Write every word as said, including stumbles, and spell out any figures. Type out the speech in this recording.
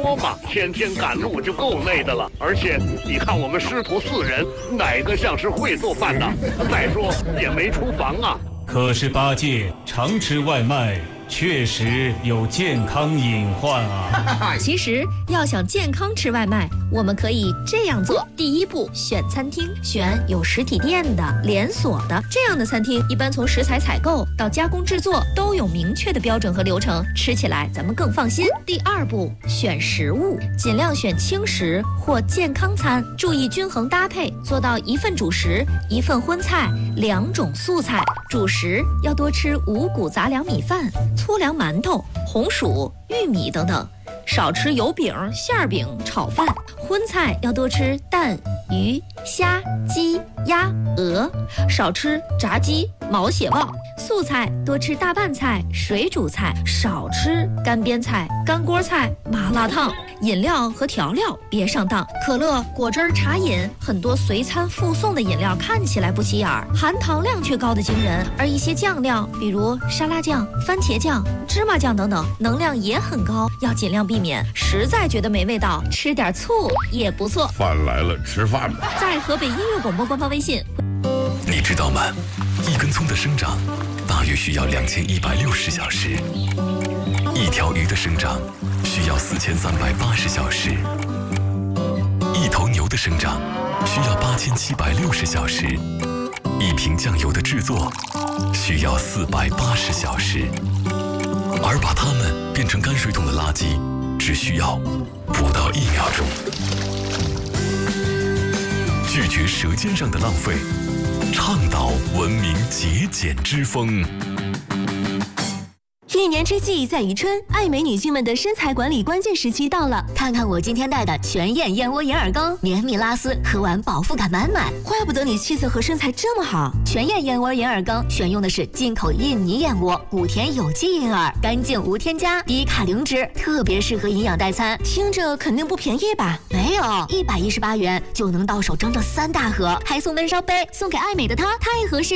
说嘛，天天赶路就够累的了，而且你看我们师徒四人，哪个像是会做饭的？再说也没厨房啊。 可是八戒常吃外卖，确实有健康隐患啊。 其实要想健康吃外卖，我们可以这样做：第一步，选餐厅，选有实体店的、连锁的，这样的餐厅一般从食材采购到加工制作都有明确的标准和流程，吃起来咱们更放心。第二步，选食物，尽量选轻食或健康餐，注意均衡搭配，做到一份主食、一份荤菜、两种素菜。主食要多吃五谷杂粮米饭、粗粮馒头、红薯、玉米等等，少吃油饼、馅饼、炒饭。荤菜要多吃蛋、鱼、虾、鸡、鸭、鹅，少吃炸鸡、毛血旺。素菜多吃大拌菜、水煮菜，少吃干煸菜、干锅菜、麻辣烫。饮料和调料别上当，可乐、果汁、茶饮，很多随餐附送的饮料看起来不起眼儿，含糖量却高得惊人。而一些酱料，比如沙拉酱、番茄酱、芝麻酱等等，能量也很高，要尽量避免。实在觉得没味道，吃点醋也不错。 饭来了，吃饭吧。 在河北音乐广播官方微信。 你知道吗？一根葱的生长大约需要两千一百六十小时，一条鱼的生长需要四千三百八十小时，一头牛的生长需要八千七百六十小时，一瓶酱油的制作需要四百八十小时，而把它们变成泔水桶的垃圾只需要不到一秒钟。拒绝舌尖上的浪费，倡导文明节俭之风。 一年之计在于春，爱美女性们的身材管理关键时期到了。 看看我今天带的全燕燕窝银耳羹，绵密拉丝，喝完饱腹感满满。 怪不得你气色和身材这么好。 全燕燕窝银耳羹选用的是进口印尼燕窝，谷田有机银耳，干净无添加，低卡零脂，特别适合营养代餐。 听着肯定不便宜吧？ 没有，一百一十八元就能到手整整三大盒，还送温烧杯，送给爱美的她太合适。